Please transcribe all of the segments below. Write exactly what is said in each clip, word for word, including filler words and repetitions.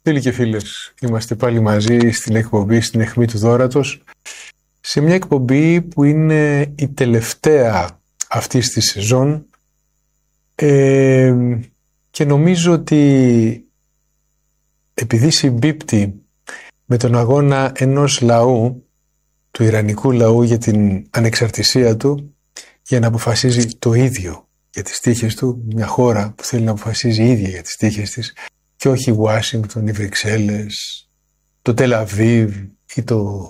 Φίλοι και φίλες, είμαστε πάλι μαζί στην εκπομπή στην αιχμή του δώρατος, σε μια εκπομπή που είναι η τελευταία αυτής της σεζόν ε, και νομίζω ότι επειδή συμπίπτει με τον αγώνα ενός λαού, του ιρανικού λαού, για την ανεξαρτησία του, για να αποφασίζει το ίδιο για τις τύχες του, μια χώρα που θέλει να αποφασίζει ίδια για τις τύχες της και όχι η Ουάσιγκτον, οι Βρυξέλλες, το Τελαβίβ ή το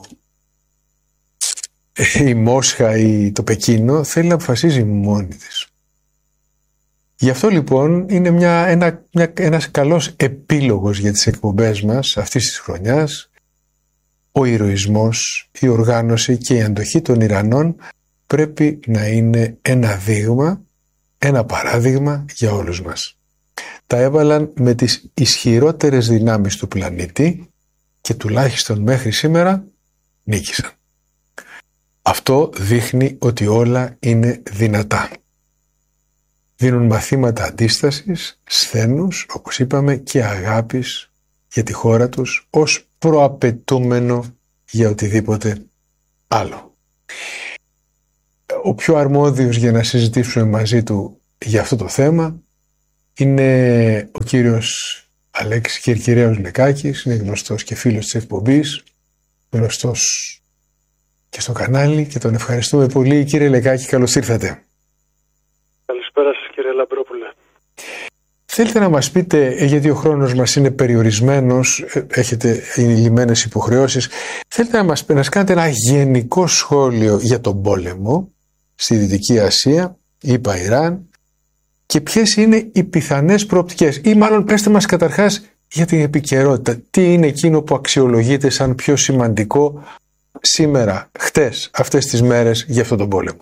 η Μόσχα ή το Πεκίνο, θέλει να αποφασίζει μόνη της. Γι' αυτό λοιπόν είναι μια, ένα, μια, ένας καλός επίλογος για τις εκπομπές μας αυτής της χρονιάς, ο ηρωισμός, η οργάνωση και η αντοχή των Ιρανών πρέπει να είναι ένα δείγμα, ένα παράδειγμα για όλους μας. Τα έβαλαν με τις ισχυρότερες δυνάμεις του πλανήτη και τουλάχιστον μέχρι σήμερα νίκησαν. Αυτό δείχνει ότι όλα είναι δυνατά. Δίνουν μαθήματα αντίστασης, σθένους, όπως είπαμε, και αγάπης για τη χώρα τους ως προαπαιτούμενο για οτιδήποτε άλλο. Ο πιο αρμόδιος για να συζητήσουμε μαζί του για αυτό το θέμα είναι ο κύριος Αλέξης Κερκυραίος Λεκάκης, είναι γνωστός και φίλος της εκπομπής, γνωστός και στο κανάλι, και τον ευχαριστούμε πολύ. Κύριε Λεκάκη, καλώς ήρθατε. Καλησπέρα σας, κύριε Λαμπρόπουλε. Θέλετε να μας πείτε, γιατί ο χρόνος μας είναι περιορισμένος, έχετε λυμμένες υποχρεώσεις, θέλετε να μας, να κάνετε ένα γενικό σχόλιο για τον πόλεμο στη Δυτική Ασία, είπα Ιράν, και ποιες είναι οι πιθανές προοπτικές, ή μάλλον πέστε μας καταρχάς για την επικαιρότητα. Τι είναι εκείνο που αξιολογείται σαν πιο σημαντικό σήμερα, χτες, αυτές τις μέρες για αυτόν τον πόλεμο?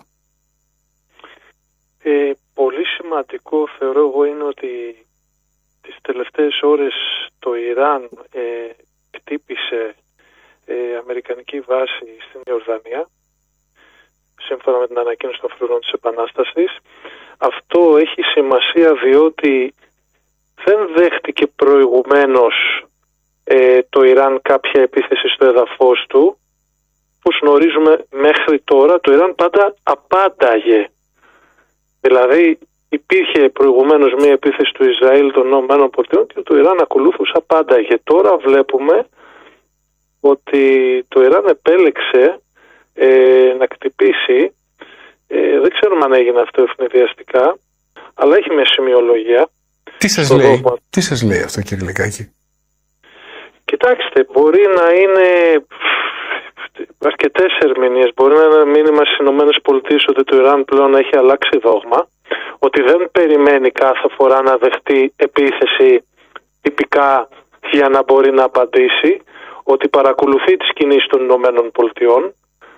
Ε, πολύ σημαντικό θεωρώ εγώ είναι ότι τις τελευταίες ώρες το Ιράν ε, χτύπησε ε, αμερικανική βάση στην Ιορδανία, σύμφωνα με την ανακοίνωση των φρουρών της Επανάστασης. Αυτό έχει σημασία διότι δεν δέχτηκε προηγουμένως ε, το Ιράν κάποια επίθεση στο έδαφος του. Όπως γνωρίζουμε μέχρι τώρα, το Ιράν πάντα απάνταγε. Δηλαδή υπήρχε προηγουμένως μία επίθεση του Ισραήλ των ΗΠΑ και το Ιράν ακολούθως απάνταγε. Τώρα βλέπουμε ότι το Ιράν επέλεξε ε, να κτυπήσει. Ε, δεν ξέρουμε αν έγινε αυτό ευνηδιαστικά, αλλά έχει μια σημειολογία. Τι σας λέει, τι σας λέει αυτό, κύριε Λεκάκη? Κοιτάξτε, μπορεί να είναι αρκετές ερμηνείες. Μπορεί να είναι ένα μήνυμα στις ΗΠΑ ότι το Ιράν πλέον έχει αλλάξει δόγμα, ότι δεν περιμένει κάθε φορά να δεχτεί επίθεση τυπικά για να μπορεί να απαντήσει, ότι παρακολουθεί τις κινήσεις των ΗΠΑ.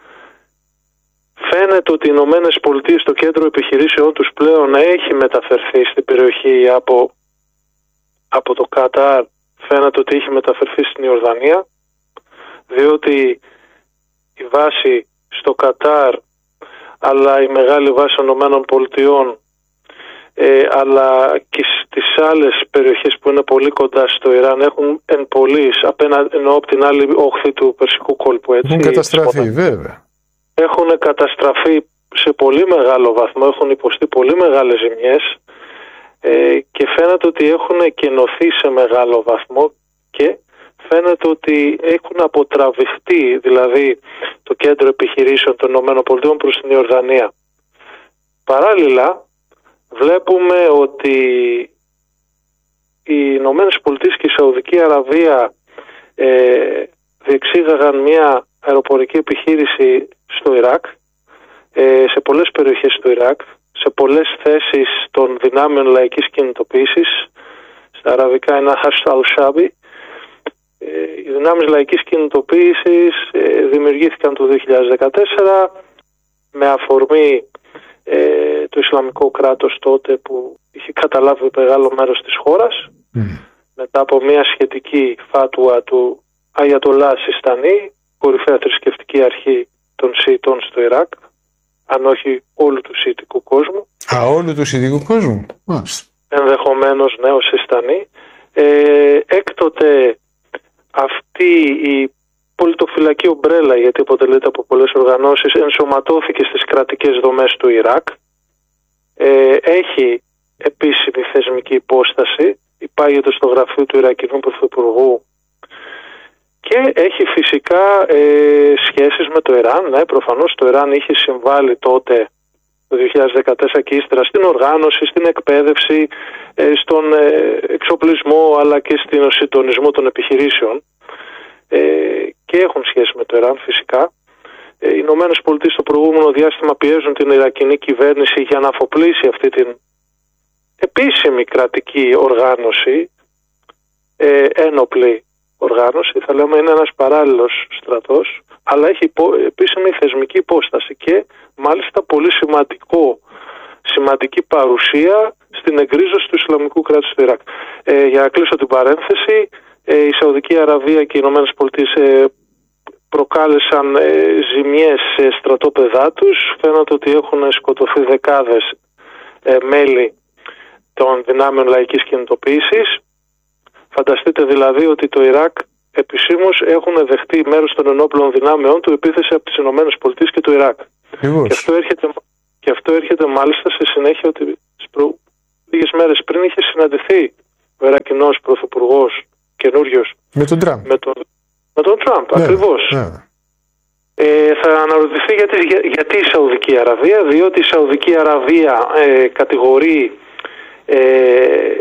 Φαίνεται ότι οι Ηνωμένες Πολιτείες στο κέντρο επιχειρήσεών τους πλέον έχει μεταφερθεί στην περιοχή από, από το Κατάρ. Φαίνεται ότι έχει μεταφερθεί στην Ιορδανία, διότι η βάση στο Κατάρ, αλλά η μεγάλη βάση των Ηνωμένων Πολιτειών, ε, αλλά και στις άλλες περιοχές που είναι πολύ κοντά στο Ιράν, έχουν εν πολλοίς, απέναντι εννοώ από την άλλη όχθη του Περσικού κόλπου. Έτσι, έχουν καταστραφεί, βέβαια. Έχουν καταστραφεί σε πολύ μεγάλο βαθμό, έχουν υποστεί πολύ μεγάλες ζημιές ε, και φαίνεται ότι έχουν κενωθεί σε μεγάλο βαθμό και φαίνεται ότι έχουν αποτραβηχτεί, δηλαδή το κέντρο επιχειρήσεων των ΗΠΑ προς την Ιορδανία. Παράλληλα βλέπουμε ότι οι Ηνωμένες Πολιτείες και η Σαουδική Αραβία ε, διεξήγαγαν μια αεροπορική επιχείρηση στο Ιράκ, ε, σε πολλές περιοχές του Ιράκ, σε πολλές θέσεις των δυνάμεων λαϊκής κινητοποίησης, στα αραβικά είναι Hasht al-Shabi. Ε, οι δυνάμεις λαϊκής κινητοποίησης ε, δημιουργήθηκαν το δύο χιλιάδες δεκατέσσερα με αφορμή ε, το Ισλαμικό κράτος τότε που είχε καταλάβει μεγάλο μέρος της χώρας, mm. μετά από μια σχετική φάτουα του Αγιατολά Σιστανή, κορυφαία θρησκευτική αρχή των Σιητών στο Ιράκ, αν όχι όλου του Σιητικού κόσμου. Α, όλου του Σιητικού κόσμου. Μάλιστα. Ενδεχομένως, ναι, ο Σιστανή. Ε, έκτοτε η πολιτοφυλακή ομπρέλα, γιατί αποτελείται από πολλές οργανώσεις, ενσωματώθηκε στις κρατικές δομές του Ιράκ. Ε, έχει επίσημη θεσμική υπόσταση, υπάγεται στο γραφείο του Ιρακινού Πρωθυπουργού και έχει φυσικά ε, σχέσεις με το Ιράν. Ναι, προφανώς το Ιράν είχε συμβάλει τότε το δύο χιλιάδες δεκατέσσερα και ύστερα στην οργάνωση, στην εκπαίδευση, ε, στον ε, εξοπλισμό αλλά και στον συντονισμό των επιχειρήσεων ε, και έχουν σχέση με το Ιράν φυσικά. Ε, οι Ηνωμένες Πολιτείες στο προηγούμενο διάστημα πιέζουν την Ιρακινή κυβέρνηση για να αφοπλίσει αυτή την επίσημη κρατική οργάνωση, ε, ένοπλη οργάνωση, θα λέμε είναι ένας παράλληλος στρατός, αλλά έχει υπό, επίσημη θεσμική υπόσταση και μάλιστα πολύ σημαντικό, σημαντική παρουσία στην εγκρίζωση του Ισλαμικού κράτους του Ιράκ. Ε, για να κλείσω την παρένθεση, ε, η Σαουδική Αραβία και οι Ηνωμένες Πολιτείες ε, προκάλεσαν ε, ζημιές σε στρατόπεδά τους. Φαίνεται ότι έχουν σκοτωθεί δεκάδες ε, μέλη των δυνάμεων λαϊκής κινητοποίησης. Φανταστείτε δηλαδή ότι το Ιράκ επισήμως έχουν δεχτεί μέρος των ενόπλων δυνάμεων του επίθεση από τις Ηνωμένες Πολιτείες και το Ιράκ. Και αυτό, έρχεται, και αυτό έρχεται μάλιστα σε συνέχεια ότι προ... λίγες μέρες πριν είχε συναντηθεί ο Ιρακινός Πρωθυπουργός καινούριος με τον Τραμπ. Με τον, με τον Τραμπ, ναι, ακριβώς. Ναι. Ε, θα αναρωτηθεί γιατί, για, γιατί η Σαουδική Αραβία, διότι η Σαουδική Αραβία ε, κατηγορεί ε,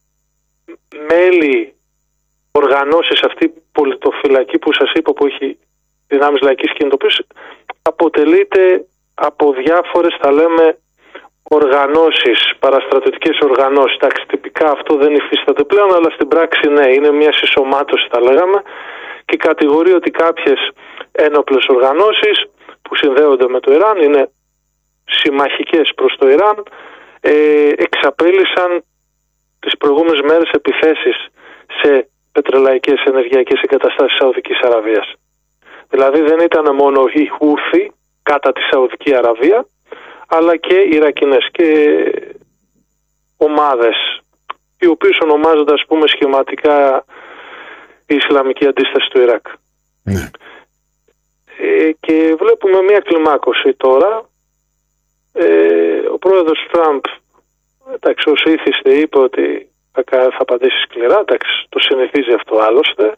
μέλη οργανώσεις, αυτή η πολιτοφυλακή που σας είπα που έχει δυνάμεις λαϊκής κινητοποίησης, αποτελείται από διάφορες, θα λέμε, οργανώσεις, παραστρατιωτικές οργανώσεις. Εντάξει, τυπικά αυτό δεν υφίσταται πλέον, αλλά στην πράξη ναι, είναι μια συσσωμάτωση θα λέγαμε, και κατηγορεί ότι κάποιες ένοπλες οργανώσεις που συνδέονται με το Ιράν, είναι συμμαχικές προς το Ιράν, ε, εξαπέλυσαν τις προηγούμενες μέρες επιθέσεις σε πετρελαϊκές ενεργειακές εγκαταστάσεις Σαουδικής Αραβίας. Δηλαδή δεν ήταν μόνο οι Χούθι κατά τη Σαουδική Αραβία, αλλά και οι Ιρακινές και ομάδες, οι οποίες ονομάζονται ας πούμε σχηματικά η Ισλαμική Αντίσταση του Ιράκ. Ναι. Ε, και βλέπουμε μια κλιμάκωση τώρα. Ε, ο πρόεδρος Τραμπ, εντάξει, ως ήθιστε είπε ότι θα, θα απαντήσει σκληρά, εντάξει, το συνηθίζει αυτό άλλωστε.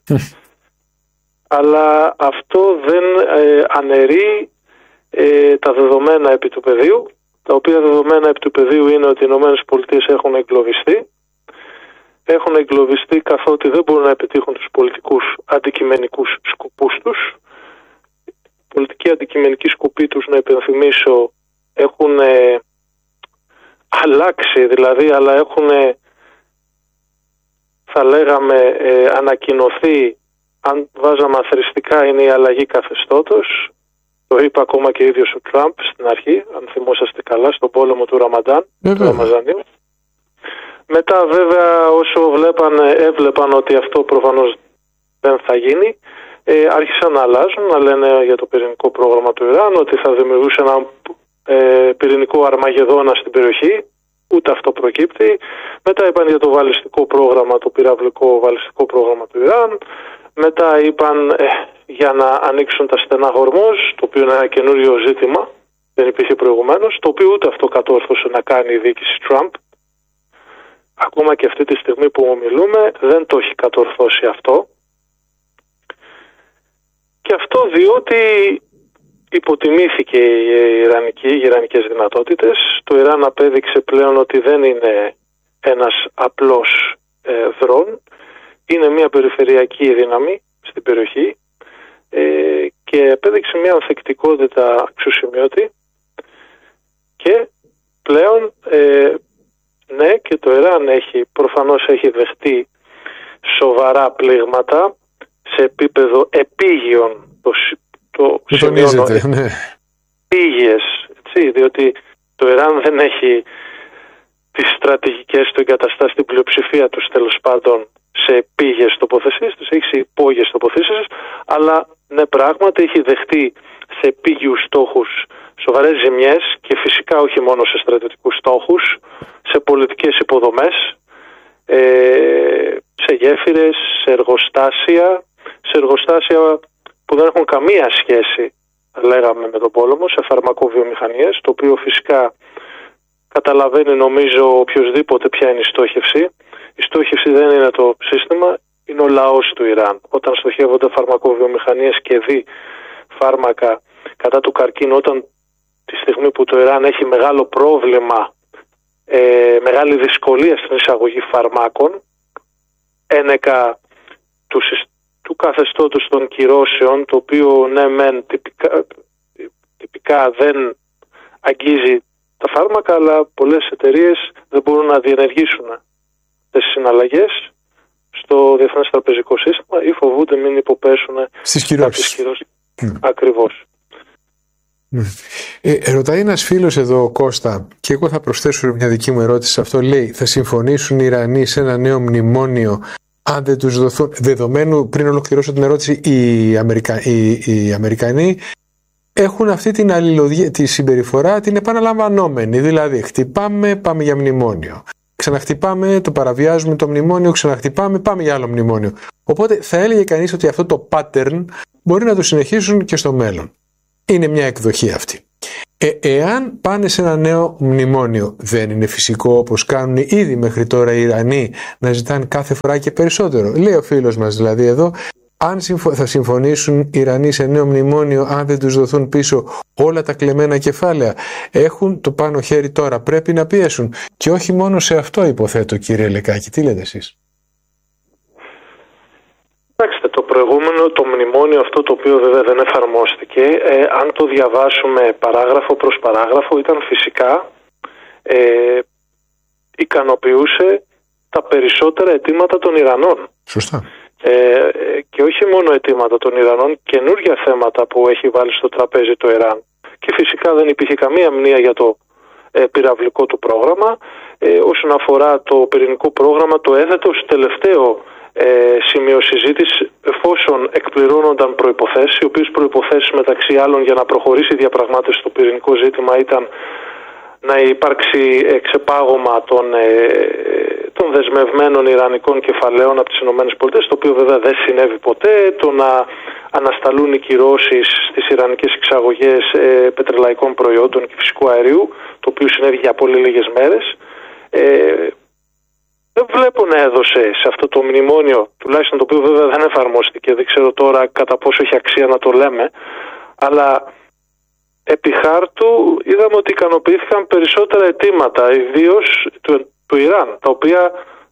Αλλά αυτό δεν ε, αναιρεί ε, τα δεδομένα επί του πεδίου, τα οποία δεδομένα επί του πεδίου είναι ότι οι Ηνωμένες Πολιτείες έχουν εγκλωβιστεί. Έχουν εγκλωβιστεί καθότι δεν μπορούν να επιτύχουν τους πολιτικούς αντικειμενικούς σκοπούς τους. Οι πολιτικοί αντικειμενικοί σκοποί τους, να υπενθυμίσω, έχουν ε, αλλάξει δηλαδή, αλλά έχουν, ε, θα λέγαμε, ε, ανακοινωθεί, αν βάζαμε αθρηστικά, είναι η αλλαγή καθεστώτος. Το είπε ακόμα και ο ίδιος ο Τραμπ στην αρχή, αν θυμόσαστε καλά, στον πόλεμο του Ραμαντάν, mm-hmm. του Ραμαζανίου. Μετά βέβαια όσο βλέπαν, έβλεπαν ότι αυτό προφανώς δεν θα γίνει, ε, άρχισαν να αλλάζουν, να λένε για το πυρηνικό πρόγραμμα του Ιράν ότι θα δημιουργούσε ένα ε, πυρηνικό αρμαγεδόνα στην περιοχή. Ούτε αυτό προκύπτει. Μετά είπαν για το βαλιστικό πρόγραμμα, το πυραυλικό βαλιστικό πρόγραμμα του Ιράν. Μετά είπαν ε, για να ανοίξουν τα στενά Χορμόζ, το οποίο είναι ένα καινούριο ζήτημα, δεν υπήρχε προηγουμένως, το οποίο ούτε αυτό κατόρθωσε να κάνει η διοίκηση Τραμπ. Ακόμα και αυτή τη στιγμή που μιλούμε δεν το έχει κατορθώσει αυτό. Και αυτό διότι υποτιμήθηκε η Ιρανική, οι Ιρανικές δυνατότητες. Το Ιράν απέδειξε πλέον ότι δεν είναι ένας απλός ε, δρόν. Είναι μια περιφερειακή δύναμη στην περιοχή ε, και απέδειξε μια ανθεκτικότητα αξιοσημείωτη και πλέον ε, ναι, και το Ιράν έχει, προφανώς έχει δεχτεί σοβαρά πλήγματα σε επίπεδο επίγειων, το, το σημειώνω, ναι. επίγειες, έτσι, διότι το Ιράν δεν έχει τις στρατηγικές του εγκαταστάσεις, την πλειοψηφία τους τέλος πάντων σε επίγειες τοποθεσίες, τους έχει σε υπόγειες τοποθεσίες, αλλά ναι, πράγματι έχει δεχτεί σε επίγειους στόχους σοβαρές ζημιές και φυσικά όχι μόνο σε στρατιωτικούς στόχους, σε πολιτικές υποδομές, ε, σε γέφυρες, σε εργοστάσια, σε εργοστάσια που δεν έχουν καμία σχέση, λέγαμε, με τον πόλεμο, σε φαρμακοβιομηχανίες, το οποίο φυσικά καταλαβαίνει, νομίζω, οποιοδήποτε ποια είναι η στόχευση. Η στόχευση δεν είναι το σύστημα, είναι ο λαός του Ιράν. Όταν στοχεύονται φαρμακοβιομηχανίες και δει φάρμακα κατά του καρκίνου, όταν τη στιγμή που το Ιράν έχει μεγάλο πρόβλημα, ε, μεγάλη δυσκολία στην εισαγωγή φαρμάκων, ένεκα του, του καθεστώτος των κυρώσεων, το οποίο ναι μεν τυπικά, τυπικά δεν αγγίζει τα φάρμακα, αλλά πολλές εταιρείες δεν μπορούν να διενεργήσουν τις συναλλαγές στο διεθνές τραπεζικό σύστημα ή φοβούνται μην υποπέσουν στις κυρώσεις. Mm. Ακριβώς. Mm. Ε, ρωτάει ένας φίλος εδώ, Κώστα, και εγώ θα προσθέσω μια δική μου ερώτηση σε αυτό. Λέει, θα συμφωνήσουν οι Ιρανοί σε ένα νέο μνημόνιο αν δεν τους δοθούν, δεδομένου, πριν ολοκληρώσω την ερώτηση, οι, Αμερικα, οι, οι Αμερικανοί έχουν αυτή την αλληλοδια... τη συμπεριφορά την επαναλαμβανόμενη. Δηλαδή, χτυπάμε, πάμε για μνημόνιο. Ξαναχτυπάμε, το παραβιάζουμε το μνημόνιο, ξαναχτυπάμε, πάμε για άλλο μνημόνιο. Οπότε θα έλεγε κανείς ότι αυτό το pattern μπορεί να το συνεχίσουν και στο μέλλον. Είναι μια εκδοχή αυτή. Ε, εάν πάνε σε ένα νέο μνημόνιο, δεν είναι φυσικό, όπως κάνουν ήδη μέχρι τώρα οι Ιρανοί, να ζητάνε κάθε φορά και περισσότερο? Λέει ο φίλος μας δηλαδή εδώ, αν θα συμφωνήσουν οι Ιρανοί σε νέο μνημόνιο, αν δεν τους δοθούν πίσω όλα τα κλεμμένα κεφάλαια, έχουν το πάνω χέρι τώρα, πρέπει να πιέσουν. Και όχι μόνο σε αυτό, υποθέτω, κύριε Λεκάκη. Τι λέτε εσείς? Κοιτάξτε, το προηγούμενο, το μνημόνιο αυτό, το οποίο βέβαια δεν εφαρμόστηκε, ε, αν το διαβάσουμε παράγραφο προς παράγραφο, ήταν φυσικά ε, ικανοποιούσε τα περισσότερα αιτήματα των Ιρανών. Σωστά. Ε, και όχι μόνο αιτήματα των Ιρανών, καινούργια θέματα που έχει βάλει στο τραπέζι το Ιράν. Και φυσικά δεν υπήρχε καμία μνήα για το ε, πυραυλικό του πρόγραμμα. Ε, όσον αφορά το πυρηνικό πρόγραμμα, το έθετε ως τελευταίο ε, σημείο συζήτηση, εφόσον εκπληρώνονταν προϋποθέσεις, οι οποίες προϋποθέσεις μεταξύ άλλων για να προχωρήσει η διαπραγμάτευση στο πυρηνικό ζήτημα ήταν να υπάρξει ξεπάγωμα των, ε, των δεσμευμένων ιρανικών κεφαλαίων από τις ΗΠΑ, το οποίο βέβαια δεν συνέβη ποτέ, το να ανασταλούν οι κυρώσεις στις ιρανικές εξαγωγές ε, πετρελαϊκών προϊόντων και φυσικού αερίου, το οποίο συνέβη για πολύ λίγες μέρες. Ε, δεν βλέπω να έδωσε σε αυτό το μνημόνιο, τουλάχιστον το οποίο βέβαια δεν εφαρμόστηκε, δεν ξέρω τώρα κατά πόσο έχει αξία να το λέμε, αλλά επί χάρτου είδαμε ότι ικανοποιήθηκαν περισσότερα αιτήματα, ιδίως του, του Ιράν, τα οποία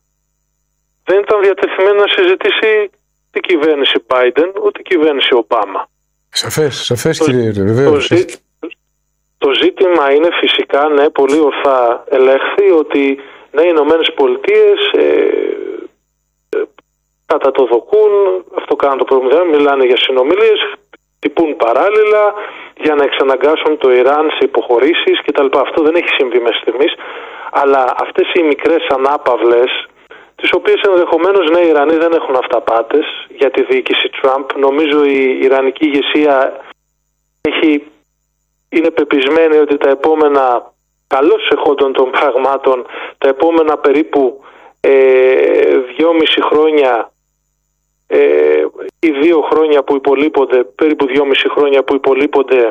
δεν ήταν διατεθειμένη να συζητήσει την κυβέρνηση Biden ούτε την κυβέρνηση Ομπάμα. Σαφές, σαφές το, κύριε, βεβαίως. Το, το ζήτημα είναι φυσικά, ναι, πολύ ορθά ελέγχθη, ότι ναι, οι Ηνωμένες Πολιτείες ε, ε, κατατοδοκούν, αυτό κάνουν το πρόβλημα, μιλάνε για συνομιλίες, τυπούν παράλληλα για να εξαναγκάσουν το Ιράν σε υποχωρήσεις κτλ. Αυτό δεν έχει συμβεί μέχρι στιγμής, αλλά αυτές οι μικρές ανάπαυλες, τις οποίες ενδεχομένως ναι, οι Ιρανοί δεν έχουν αυταπάτες για τη διοίκηση Τραμπ. Νομίζω η Ιρανική ηγεσία έχει, είναι πεπισμένη ότι τα επόμενα, καλώς εχόντων των πραγμάτων, τα επόμενα περίπου ε, δυόμιση χρόνια Ε, οι δύο χρόνια που υπολείπονται, περίπου δυόμιση χρόνια που υπολείπονται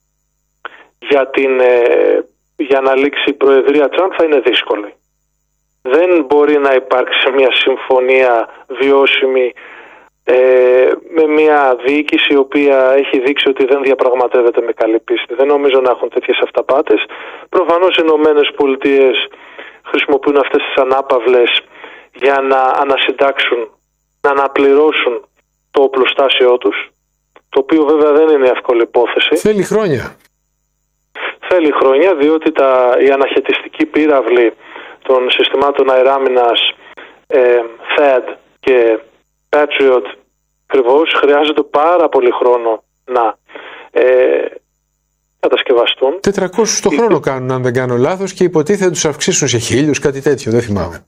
για, την, ε, για να λήξει η προεδρία Τραμπ θα είναι δύσκολη. Δεν μπορεί να υπάρξει μια συμφωνία βιώσιμη ε, με μια διοίκηση η οποία έχει δείξει ότι δεν διαπραγματεύεται με καλή πίστη. Δεν νομίζω να έχουν τέτοιες αυταπάτες. Προφανώς οι Ηνωμένες Πολιτείες χρησιμοποιούν αυτές τις ανάπαυλες για να ανασυντάξουν, να αναπληρώσουν το οπλοστάσιό τους, το οποίο βέβαια δεν είναι εύκολη υπόθεση. Θέλει χρόνια. Θέλει χρόνια, διότι τα, η αναχαιτιστική πύραυλη των συστημάτων αεράμινας ε, θαντ και Patriot ακριβώς χρειάζεται πάρα πολύ χρόνο να ε, κατασκευαστούν. τετρακόσιους το χρόνο κάνουν, αν δεν κάνω λάθος, και υποτίθεται τους αυξήσουν σε χίλιους, κάτι τέτοιο, δεν θυμάμαι.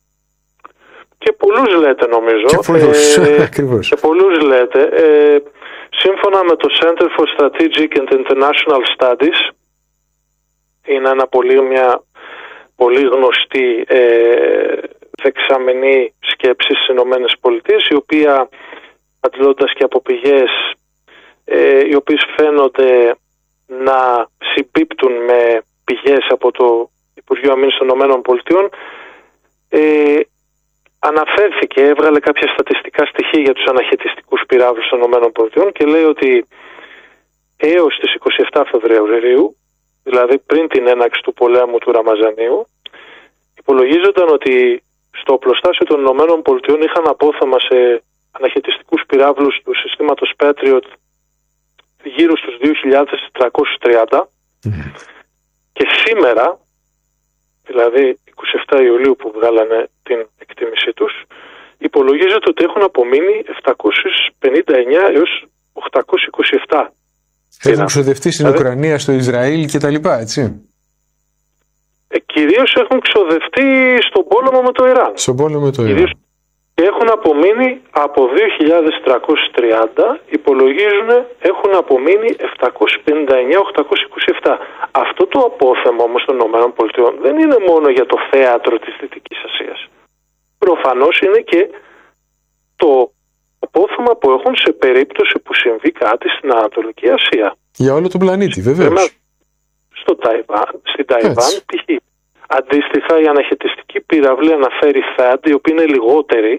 Και πολλούς λέτε, νομίζω. Και πολλούς, ε, ακριβώς. Και πολλούς λέτε. Ε, σύμφωνα με το Center for Strategic and International Studies, είναι ένα πολύ, μια πολύ γνωστή ε, δεξαμενή σκέψη στις Ηνωμένες Πολιτείες, η οποία αντλώντας και από πηγές ε, οι οποίες φαίνονται να συμπίπτουν με πηγές από το Υπουργείο Αμήνης των ΗΠΑ, ε, αναφέρθηκε, έβγαλε κάποια στατιστικά στοιχεία για τους αναχαιτιστικούς πυράβλους των ΗΠΑ και λέει ότι έως τις είκοσι επτά Φεβρουαρίου, δηλαδή πριν την έναρξη του πολέμου του Ραμαζανίου, υπολογίζονταν ότι στο οπλοστάσιο των ΗΠΑ είχαν απόθεμα σε αναχαιτιστικούς πυράβλους του συστήματος Patriot γύρω στους δύο χιλιάδες τριακόσιους τριάντα mm. και σήμερα, δηλαδή είκοσι επτά Ιουλίου που βγάλανε την εκτίμησή τους, υπολογίζεται ότι έχουν απομείνει επτακόσιες πενήντα εννέα έως οκτακόσιες είκοσι επτά. Έχουν ξοδευτεί στην δηλαδή, Ουκρανία, στο Ισραήλ και τα λοιπά, έτσι. Ε, κυρίως έχουν ξοδευτεί στον πόλεμο με το Ιράν. Στον πόλεμο με το Ιράν. Κυρίως έχουν απομείνει από δύο χιλιάδες τριακόσιες τριάντα, υπολογίζουν έχουν απομείνει επτακόσιες πενήντα εννέα έως οκτακόσιες είκοσι επτά. Αυτό το απόθεμα όμως των ΗΠΑ δεν είναι μόνο για το θέατρο της Δυτικής Ασίας. Προφανώς είναι και το απόθεμα που έχουν σε περίπτωση που συμβεί κάτι στην Ανατολική Ασία. Για όλο τον πλανήτη, βεβαίως. Στο Ταϊβάν, στην Ταϊβάν, π.χ. Αντίστοιχα, η αναχαιτιστική πυραυλή αναφέρει θ Ε Α ΝΤ, η οποία είναι λιγότερη,